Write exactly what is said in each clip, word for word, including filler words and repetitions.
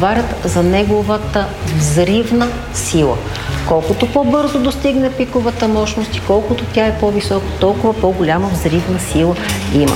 отговарят за неговата взривна сила. Колкото по-бързо достигне пиковата мощност и колкото тя е по-висока, толкова по-голяма взривна сила има.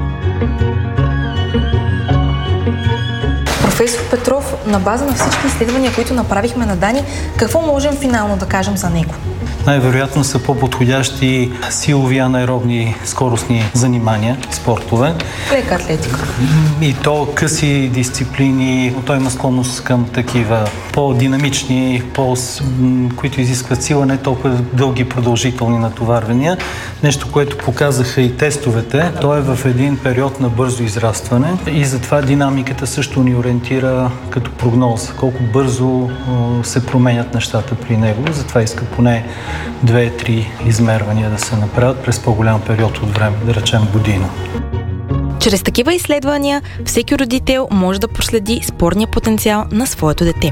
Професор Петров, на база на всички изследвания, които направихме на Дани, какво можем финално да кажем за него? Най-вероятно са по-подходящи силови анаеробни скоростни занимания, спортове. Лека атлетика. И то къси дисциплини, той има склонност към такива по-динамични, по- които изискват сила, не толкова дълги продължителни натоварвания. Нещо, което показаха и тестовете, той е в един период на бързо израстване и затова динамиката също ни ориентира като прогноза, колко бързо се променят нещата при него. Затова иска поне две-три измервания да се направят през по-голям период от време, да речем година. Чрез такива изследвания всеки родител може да проследи спорния потенциал на своето дете.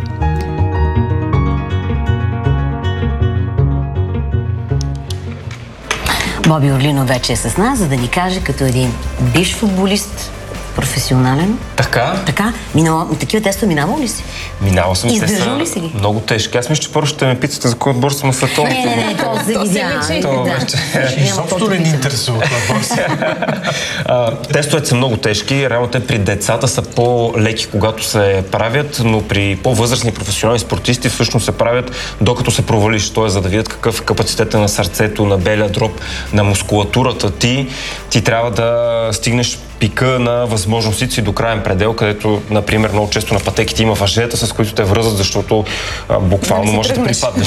Боби Орлинов вече е с нас, за да ни каже като един бивш футболист, професионален. Така? Така. Минала, такива тестове минавал ли си? Минавал съм. Издържал ли си ги? Много тежки. Аз мисля, че първо ще ме питате за кой отбор съм на световното. Не, не, не, то се видя. То вече. Изобщо не ни интересува това отбор. Тестовете са много тежки. Реално те при децата са по-леки, когато се правят, но при по-възрастни професионални спортисти всъщност се правят докато се провалиш. Т.е. за да видят какъв е капацитета на сърцето, на белия дроб, на мускулатурата ти, ти трябва да стигнеш пика на възможностите си до краен предел, където, например, много често на пътеките има въжета, с които те връзват, защото а, буквално да можеш да припаднеш.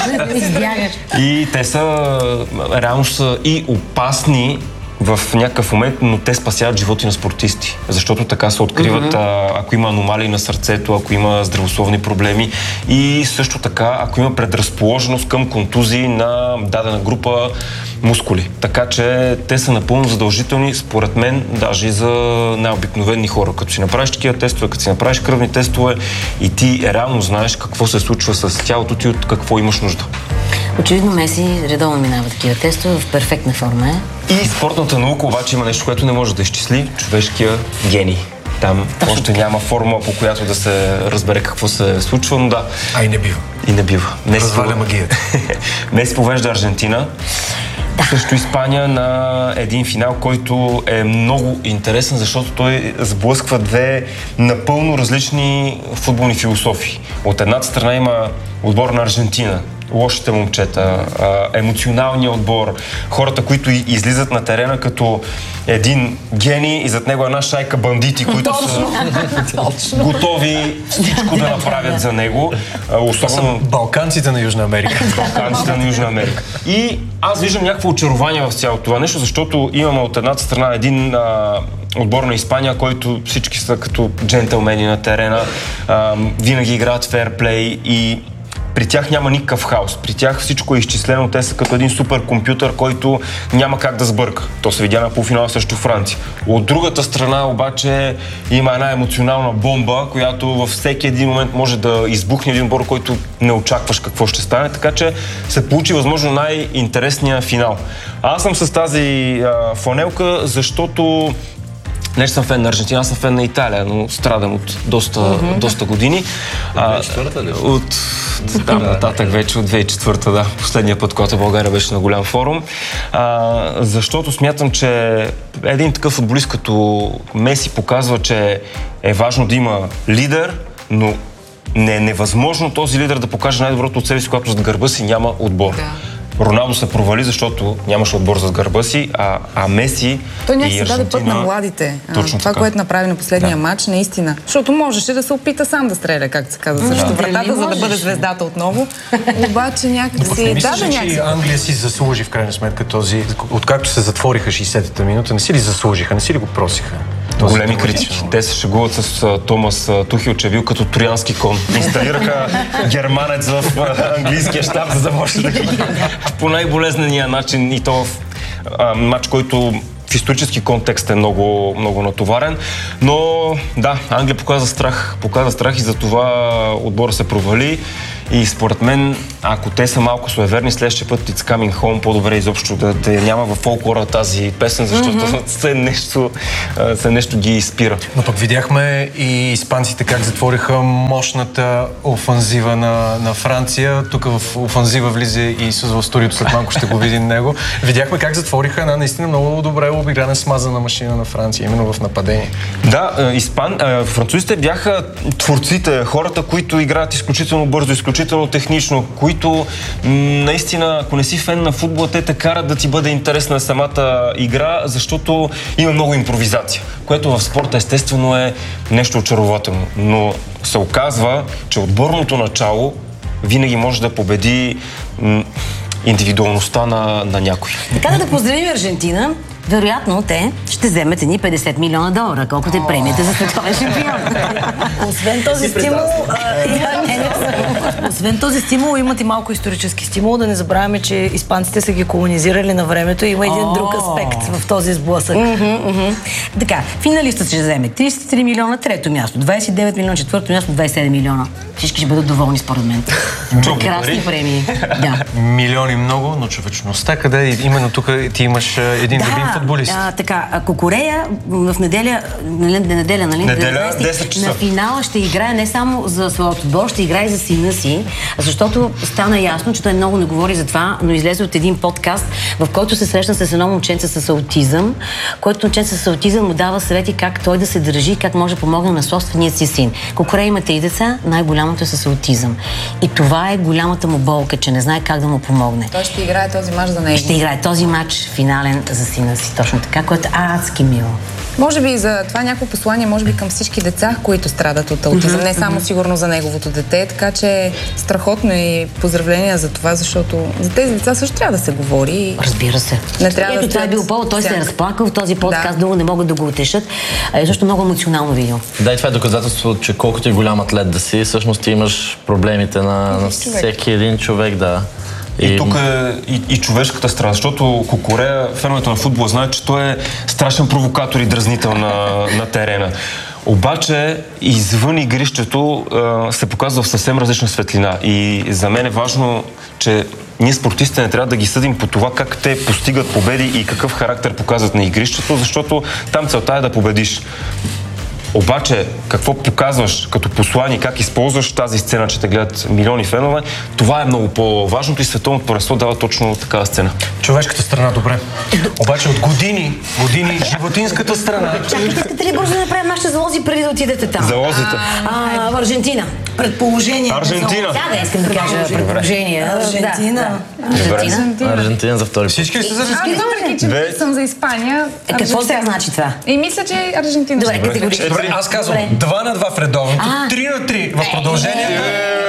И те са, реално са и опасни в някакъв момент, но те спасяват животи на спортисти. Защото така се откриват, mm-hmm. а, ако има аномалии на сърцето, ако има здравословни проблеми и също така, ако има предразположеност към контузии на дадена група мускули. Така че те са напълно задължителни, според мен, даже и за най-обикновени хора. Като си направиш такива тестове, като си направиш кръвни тестове и ти реално знаеш какво се случва с тялото ти, от какво имаш нужда. Очевидно Меси редовно минава такива тестове, в перфектна форма е. И спортната наука обаче има нещо, което не може да изчисли – човешкия гений. Там Точно. Още няма формула, по която да се разбере какво се случва, но да. А и не бива. И не бива. Разваля магията. Меси повежда Аржентина. Да. Също Испания на един финал, който е много интересен, защото той сблъсква две напълно различни футболни философии. От едната страна има отбор на Аржентина, лошите момчета, емоционалния отбор, хората, които излизат на терена като един гений и зад него една шайка бандити, които са готови всичко да направят за него. Особено Балканците на Южна Америка. Балканците на Южна Америка. И аз виждам някакво очарование в цялото това нещо, защото имаме от едната страна един а, отбор на Испания, който всички са като джентълмени на терена, а, винаги играят фейрплей и при тях няма никакъв хаос. При тях всичко е изчислено. Те са като един суперкомпютър, който няма как да сбърка. То се видя на полуфинала срещу Франция. От другата страна обаче има една емоционална бомба, която във всеки един момент може да избухне един отбор, който не очакваш какво ще стане. Така че се получи възможно най-интересния финал. Аз съм с тази а, фланелка, защото не съм фен на Аржентина, аз съм фен на Италия, но страдам от доста, mm-hmm. доста години. две хиляди и четвърта ли? От там нататък вече, от две хиляди и четвърта, да. Последния път, когато България беше на голям форум. А, защото смятам, че един такъв футболист като Меси показва, че е важно да има лидер, но не е невъзможно този лидер да покаже най-доброто от себе си, когато зад гърба си няма отбор. Да. Роналдо се провали, защото нямаше отбор зад гърба си, а, а Меси той някак се даде път на младите. Точно това, така. което направи на последния да. матч, наистина. Защото можеше да се опита сам да стреля, както се казва, срещу да. вратата, за да бъде звездата отново. Обаче някак си даде някак си. Англия си заслужи в крайна сметка този, откакто се затвориха шейсетата минута, не си ли заслужиха, не си ли го просиха? Големи критики. Те се шегуват с uh, Томас Тухел, че е бил като троянски кон. Инсталираха германец в uh, английския щаб, за да може да ги по най-болезнения начин и то в uh, матч, който в исторически контекст е много, много натоварен. Но да, Англия показа страх, показа страх и за това отбора се провали. И според мен, ако те са малко суеверни, следващия път It's Coming Home, по-добре изобщо да, да я няма във фолклора тази песен, защото mm-hmm. все, нещо, все нещо ги спира. Но пък видяхме и испанците как затвориха мощната офанзива на, на Франция. Тук в офанзива влиза и Исус в студиото, след малко ще го видим него. Видяхме как затвориха една наистина много добре обиграна смазана машина на Франция, именно в нападение. Да, испан... французите бяха творците, хората, които играят изключително бързо, изключително технично, които наистина, ако не си фен на футбола, те те карат да ти бъде интересна самата игра, защото има много импровизация, което в спорта естествено е нещо очарователно. Но се оказва, че отборното начало винаги може да победи м- индивидуалността на, на някой. Така да поздравим Аржентина. Вероятно, те ще вземат едни петдесет милиона долара, колкото е премията за световен шампион. Освен този стимул, освен този стимул, имат и малко исторически стимул. Да не забравяме, че испанците са ги колонизирали на времето. Има един друг аспект в този сблъсък. Така, финалистът ще вземе тридесет и три милиона, трето място, двадесет и девет милиона, четвърто място, двадесет и седем милиона. Всички ще бъдат доволни, според мен. Прекрасни премии. Да. Милиони много, но човечността къде? Именно тук ти имаш един любим футболист. А, така, Кукурея в неделя, неделя, нали? Неделя, десет часа. На финала ще играе не само за своят отбор, ще играе за сина си, защото стана ясно, че той много не говори за това, но излезе от един подкаст, в който се срещна с едно момченце с аутизъм, който момченце с аутизъм му дава съвети как той да се държи, как може да помогне на собствения си син. Кукурея има три деца, най-голямото е с аутизъм. И това е голямата му болка, че не знае как да му помогне. Той ще играе този мач за него. Ще играе този мач финален за сина си, точно така, което е адски мило. Може би за това някакво послание, може би към всички деца, които страдат от аутизъм, mm-hmm, не само mm-hmm. сигурно за неговото дете, така че страхотно и поздравления за това, защото за тези деца също трябва да се говори. Разбира се. Не трябва Ето, да това е бил повод, той се е разплакал в този подкаст, да. Много не могат да го утешат. Е също много емоционално видео. Да, и това е доказателство, че колкото и голям атлет да си, всъщност ти имаш проблемите на, на всеки един човек, да. И, и тук е и, и човешката страна, защото Кукурея, феновете на футбола, знаят, че той е страшен провокатор и дразнител на, на терена. Обаче, извън игрището се показва в съвсем различна светлина. И за мен е важно, че ние спортистите не трябва да ги съдим по това как те постигат победи и какъв характер показват на игрището, защото там целта е да победиш. Обаче, какво показваш като послание, как използваш тази сцена, че те гледат милиони фенове, това е много по-важното и световното първенство дава точно такава сцена. Човешката страна, добре. Обаче от години, години, животинската страна... Искате ли бързо да направим нашите залози преди да отидете там? Залозите. А, в Аржентина. Предположение. Аржентина. Да, да, искам да кажа предположение. Аржентина. Аржентина. Аржентина за втори път. Всички ли са за Аржентина? Аз въпреки, че съм за Испания. Какво сега значи това? И мисля, че Аржентина. Добре, категорично. Аз казвам два на два в редовното, три на три в продължението.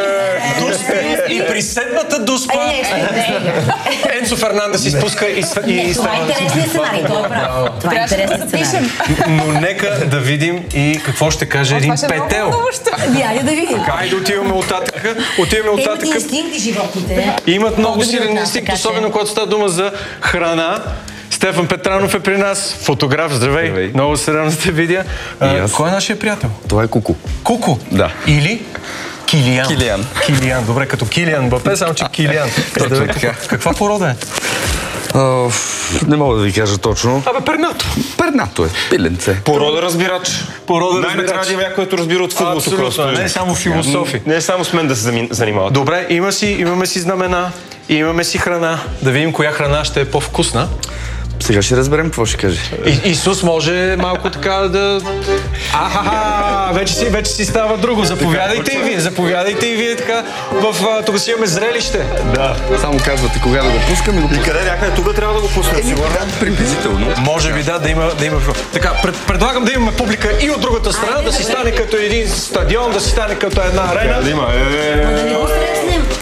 И при седмата дуспа Енцо Фернандес изпуска и става. Това е интересният сценарий, това е право. Това е интересният сценарий. Но нека да видим и какво ще каже един петел. Айде да видим. Хайде отиваме оттатъка. Отиваме оттатъка. Имат инстинкти животните. Имат много силен инстинкт, особено когато става дума за храна. Стефан Петранов е при нас, фотограф, здравей. здравей. Много се радвам да те видя. А, кой е нашия приятел? Това е Куку. Куку? Да. Или? Килиян. Килиян. Килиян, добре, като Килиян Мбапе, само че Килиян. Точно така. Каква порода е? Uh, не мога да ви кажа точно. Абе, пернато. Пернато е, пиленце. Порода разбирач. Порода разбирач. Най-накрая някой, който разбира от футбол. Абсолютно, не е само философи. Не е само с мен да се занимават. Добре, има си, имаме си знамена, имаме си храна. Да видим коя храна ще е по-вкусна. Сега ще разберем какво ще каже. И, Исус може малко така да... Ахаха! Вече си, вече си става друго. Заповядайте и вие, заповядайте и вие така. В, тук си имаме зрелище. Да. Само казвате кога да го пускам и го пускам. И къде някъде тук трябва да го пуснем, сигурно? Приблизително. Може би да, да има... Да има... Така, пред, предлагам да имаме публика и от другата страна, да си стане като един стадион, да си стане като една арена. Да има. Да не го стреснем.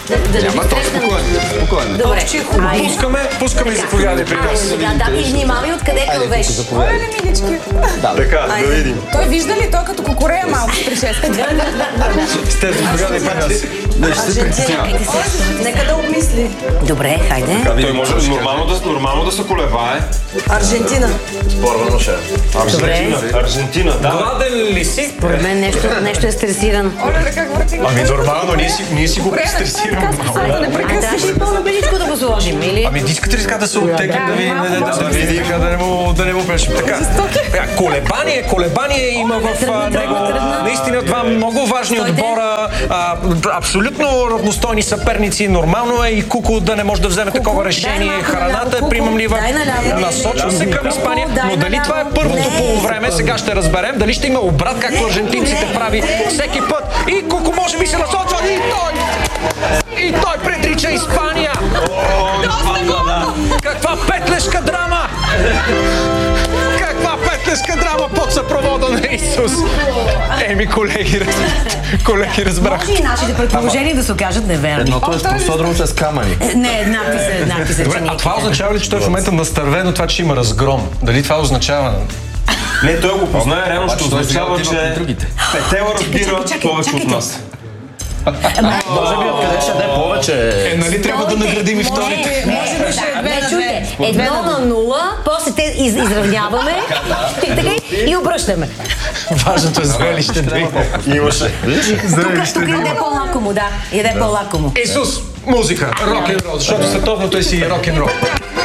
да Няма то, спокойно, спокойно. Добре. Ай. Пускаме, пускаме и заповядай при нас. Да, да, и внимавай откъде кълвеш. Оле, милички. Така, да видим. Той вижда ли? Той като кукурея малко с прическата. Сте заповядай при нас. Аржентина, нека да обмисли. Добре, хайде. Той може нормално да, нормално да се колебае. Аржентина. Спорвано ще. Аржентина. Аржентина, да. Гладен ли си? Поред мен нещо, нещо е стресиран. Оле, как върти. Ами нормално, ние си, ние си го престресираме. Да не прекъсваш. Да, ще по-набеличко да го сложим, или? Ами искате ли така да се оттегли, да ви да, да, да, види, да, да не му, да не му пречим. Така, така, колебание, колебание има в а, него. Наистина два много важни отбора, а, абсолютно равностойни съперници. Нормално е и Куко да не може да вземе такова решение. Храната е примамлива. Насочва се към Испания, но дали това е първото полувреме, сега ще разберем. Дали ще има обрат, както аржентинците прави всеки път. И Куко може би се насочва и той! И той предрича Испания! Каква петлешка драма! Каква петлешка драма под съпровода на Исус! Еми, колеги, раз... колеги, разбрах. Може и нашите предположения да се окажат неверни. Едното е с просо, другото е с камъни. Не, еднакви са, еднакви са. Добре, а това означава ли, че той в момента настървено това, че има разгром? Дали това означава? Не, той го познае, реално ще означава, че Петела разбира повече от нас. Може би откъде ще даде повече. Е, нали трябва да наградим и вторите? Може би ще е две на две. Едно на нула, после те из, изравняваме и, така, и обръщаме. Важното е зрелище да има. Имаше. Тук, тук яде по-лакомо, да. Яде по-лакомо. Исус, музика, рок-н-рол, защото световното е си рок-н-рол.